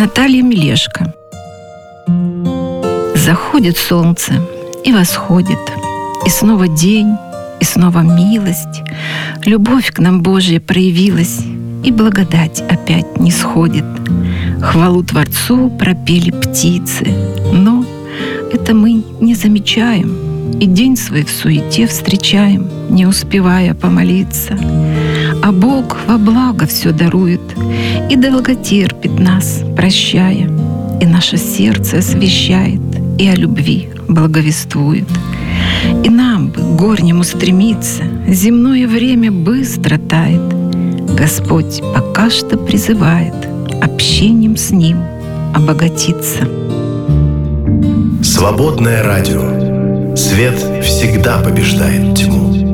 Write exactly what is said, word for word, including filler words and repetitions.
Наталья Мелешко. Заходит солнце и восходит, и снова день, и снова милость. Любовь к нам Божья проявилась, и благодать опять не сходит. Хвалу Творцу пропели птицы, но это мы не замечаем, и день свой в суете встречаем, не успевая помолиться. А Бог во благо все дарует и долготерпит нас, прощая, и наше сердце освящает, и о любви благовествует. И нам бы к горнему стремиться, земное время быстро тает. Господь пока что призывает общением с Ним обогатиться. Свободное радио. Свет всегда побеждает тьму.